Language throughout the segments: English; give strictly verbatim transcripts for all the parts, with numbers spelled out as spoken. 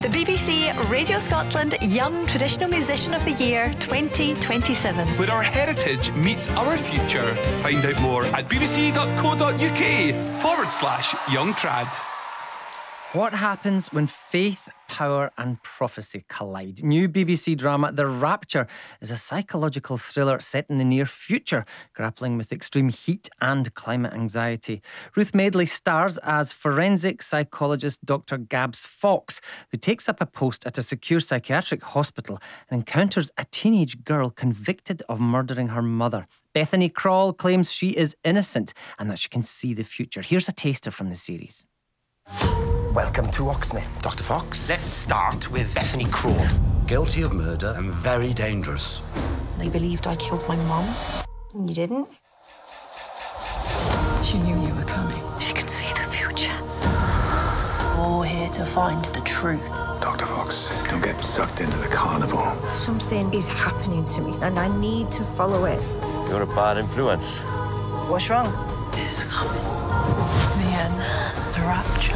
The B B C Radio Scotland Young Traditional Musician of the Year twenty twenty-seven. Where our heritage meets our future. Find out more at bbc.co.uk forward slash young trad. What happens when faith, power and prophecy collide? New B B C drama The Rapture is a psychological thriller set in the near future, grappling with extreme heat and climate anxiety. Ruth Madeley stars as forensic psychologist Doctor Gabs Fox, who takes up a post at a secure psychiatric hospital and encounters a teenage girl convicted of murdering her mother. Bethany Crawl claims she is innocent and that she can see the future. Here's a taster from the series. Welcome to Oxmith. Doctor Fox, let's start with Bethany Crawl. Guilty of murder and very dangerous. They believed I killed my mum. You didn't? She knew you were coming. She could see the future. We're here to find the truth. Doctor Fox, don't get sucked into the carnival. Something is happening to me, and I need to follow it. You're a bad influence. What's wrong? This is coming. The end. The rapture.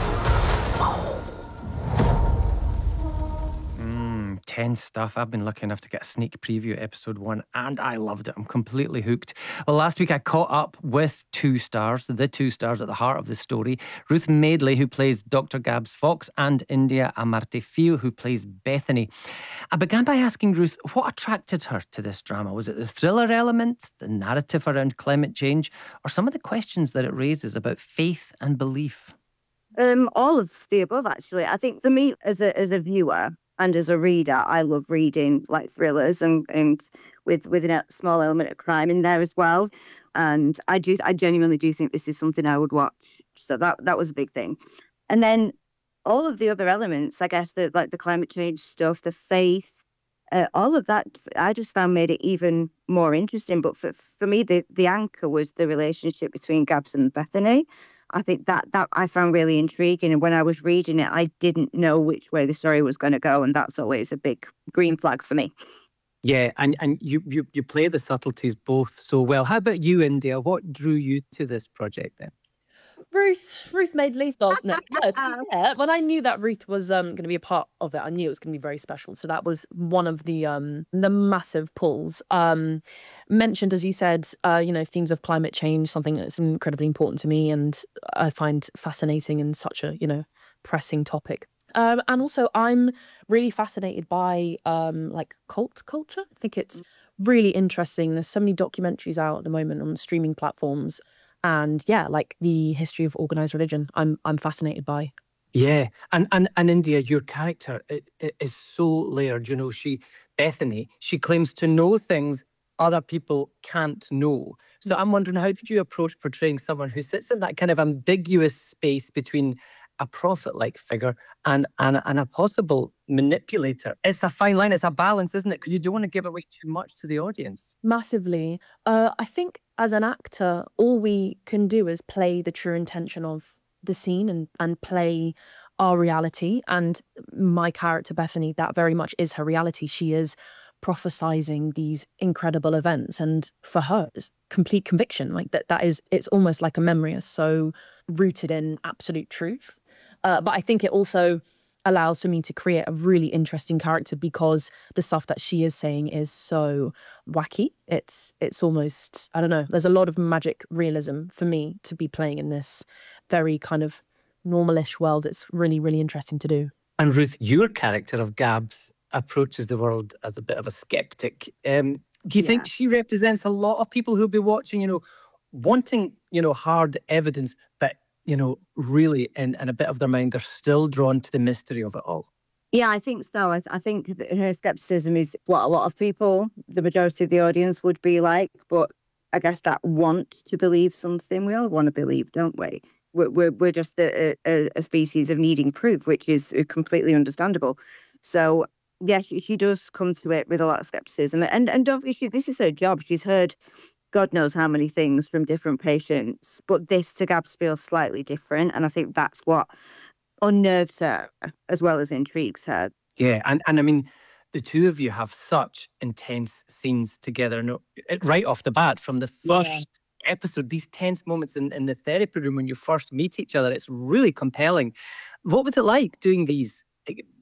Tense stuff. I've been lucky enough to get a sneak preview at episode one and I loved it. I'm completely hooked. Well, last week I caught up with two stars, the two stars at the heart of the story. Ruth Madeley, who plays Doctor Gabs Fox, and India Amartefio, who plays Bethany. I began by asking Ruth what attracted her to this drama. Was it the thriller element, the narrative around climate change, or some of the questions that it raises about faith and belief? Um, all of the above, actually. I think for me, as a as a viewer, and as a reader, I love reading like thrillers and, and with with a small element of crime in there as well. And I do, I genuinely do think this is something I would watch. So that that was a big thing. And then all of the other elements, I guess, the like the climate change stuff, the faith, uh, all of that, I just found made it even more interesting. But for for me, the the anchor was the relationship between Gabs and Bethany. I think that that I found really intriguing. And when I was reading it, I didn't know which way the story was going to go. And that's always a big green flag for me. Yeah, and, and you, you, you play the subtleties both so well. How about you, India? What drew you to this project then? Ruth, Ruth Madeley, doesn't it? No, to be fair, when I knew that Ruth was um, going to be a part of it, I knew it was going to be very special. So that was one of the um, the massive pulls. Um, mentioned, as you said, uh, you know, themes of climate change, something that's incredibly important to me, and I find fascinating and such a you know pressing topic. Um, and also, I'm really fascinated by um, like cult culture. I think it's really interesting. There's so many documentaries out at the moment on streaming platforms. And yeah, like the history of organised religion, I'm I'm fascinated by. Yeah, and and and India, your character it, it is so layered. You know, she Bethany, she claims to know things other people can't know. So I'm wondering, how did you approach portraying someone who sits in that kind of ambiguous space between a prophet-like figure and and and a possible manipulator? It's a fine line. It's a balance, isn't it? Because you don't want to give away too much to the audience. Massively. Uh, I think as an actor, all we can do is play the true intention of the scene and, and play our reality. And my character, Bethany, that very much is her reality. She is prophesizing these incredible events. And for her, it's complete conviction. Like that, that is, it's almost like a memory is so rooted in absolute truth. Uh, but I think it also allows for me to create a really interesting character because the stuff that she is saying is so wacky. It's it's almost, I don't know, there's a lot of magic realism for me to be playing in this very kind of normalish world. It's really, really interesting to do. And Ruth, your character of Gabs approaches the world as a bit of a skeptic. Um, do you yeah. think she represents a lot of people who'll be watching, you know, wanting, you know, hard evidence, but you know, really in, in a bit of their mind, they're still drawn to the mystery of it all? Yeah, I think so. I, th- I think that her skepticism is what a lot of people, the majority of the audience, would be like. But I guess that want to believe something, we all want to believe, don't we? We're, we're, we're just a, a, a species of needing proof, which is completely understandable. So, yeah, she, she does come to it with a lot of skepticism. And, and obviously, this is her job. She's heard God knows how many things from different patients, but this to Gabs feels slightly different. And I think that's what unnerves her as well as intrigues her. Yeah, and, and I mean, the two of you have such intense scenes together. No, right off the bat, from the first yeah. episode, these tense moments in, in the therapy room when you first meet each other, it's really compelling. What was it like doing these